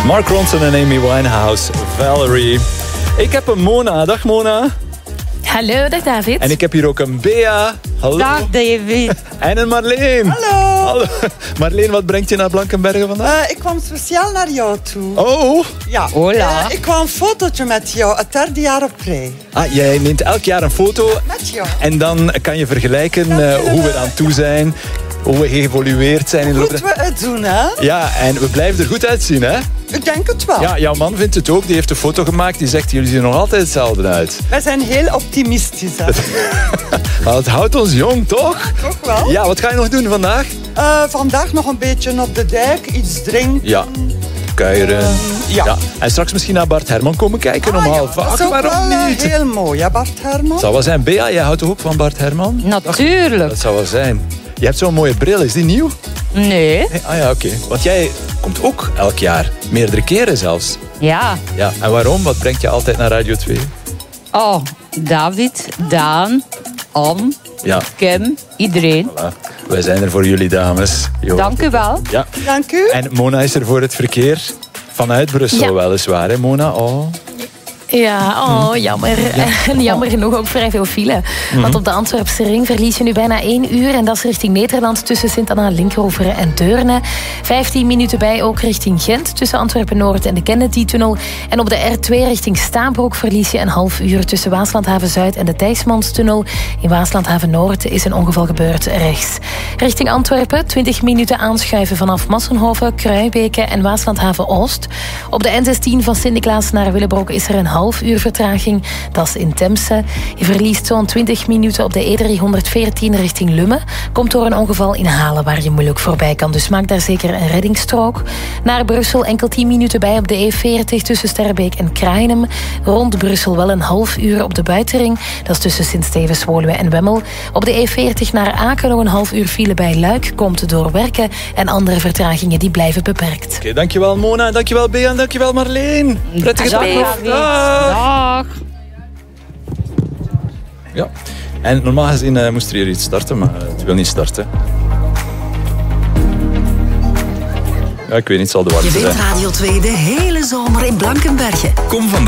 Mark Ronson en Amy Winehouse, Valerie. Ik heb een Mona. Dag Mona. Hallo, dag David. En ik heb hier ook een Bea. Hallo. Dag David. En een Marleen. Hallo. Hallo. Marleen, wat brengt je naar Blankenberge vandaag? Ik kwam speciaal naar jou toe. Oh. Ja. Hola. Ik kwam een fotootje met jou, het derde jaar op rij. Jij neemt elk jaar een foto. Met jou. En dan kan je vergelijken hoe we eraan toe zijn. Hoe we geëvolueerd zijn in de loop Goed der... we het doen, hè? Ja, en we blijven er goed uitzien, hè? Ik denk het wel. Ja, jouw man vindt het ook. Die heeft een foto gemaakt. Die zegt, jullie zien er nog altijd hetzelfde uit. Wij zijn heel optimistisch, hè? Maar het houdt ons jong, toch? Toch wel? Ja, wat ga je nog doen vandaag? Vandaag nog een beetje op de dijk, iets drinken. Ja, kuieren. Ja. En straks misschien naar Bart Herman komen kijken om half Dat is acht. ook Waarom wel niet? heel mooi, hè, Bart Herman? Het zal wel zijn. Bea, jij houdt toch ook van Bart Herman? Natuurlijk. Dat zou wel zijn. Je hebt zo'n mooie bril. Is die nieuw? Nee. Nee? Ah ja, oké. Want jij komt ook elk jaar. Meerdere keren zelfs. Ja. Ja. En waarom? Wat brengt je altijd naar Radio 2? Oh, David, Daan, Anne, Ja. Kim, iedereen. Voilà. Wij zijn er voor jullie, dames. Jo. Dank u wel. Ja. Dank u. En Mona is er voor het verkeer. Vanuit Brussel Ja. weliswaar, hè Mona? Oh. Ja, jammer. En jammer genoeg ook vrij veel file. Want op de Antwerpse ring verlies je nu bijna 1 uur. En dat is richting Nederland tussen Sint-Anna, Linkeroveren en Deurne. 15 minuten bij ook richting Gent tussen Antwerpen-Noord en de Kennedy-tunnel. En op de R2 richting Staanbroek verlies je een half uur tussen Waaslandhaven-Zuid en de Thijsmanstunnel. In Waaslandhaven-Noord is een ongeval gebeurd rechts. Richting Antwerpen 20 minuten aanschuiven vanaf Massenhoven, Kruibeke en Waaslandhaven-Oost. Op de N16 van Sint-Niklaas naar Willebroek is er een half uur vertraging. Dat is in Temse. Je verliest zo'n 20 minuten op de E314 richting Lummen. Komt door een ongeval in Halen waar je moeilijk voorbij kan. Dus maak daar zeker een reddingsstrook. Naar Brussel enkel 10 minuten bij op de E40 tussen Sterrebeek en Kraaienhem. Rond Brussel wel een half uur op de buitenring. Dat is tussen Sint-Stevens, Woluwe en Wemmel. Op de E40 naar Aken nog een half uur file bij Luik. Komt door werken. En andere vertragingen die blijven beperkt. Oké, dankjewel Mona, dankjewel Bea en dankjewel Marleen. Prettige Dag, dag. David. Dag. Dag. Ja. En normaal gezien moest er hier iets starten, maar het wil niet starten. Ja, ik weet niet, het zal de warmte Je zijn. vindt Radio 2 de hele zomer in Blankenberge. Kom vandaag.